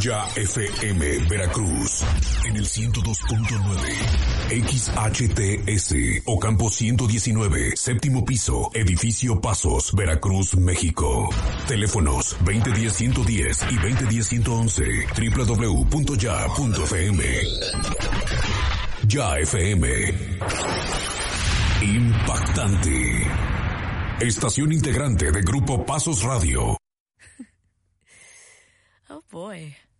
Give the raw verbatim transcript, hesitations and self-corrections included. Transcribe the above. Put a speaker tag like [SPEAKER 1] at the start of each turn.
[SPEAKER 1] Ya F M Veracruz en el ciento dos punto nueve, X H T S Ocampo ciento diecinueve, séptimo piso, edificio Pasos, Veracruz, México. Teléfonos veinte diez ciento diez y veinte diez ciento once, doble u doble u doble u punto ya punto f m. Ya F M. Impactante. Estación integrante de Grupo Pasos Radio.
[SPEAKER 2] Oh boy.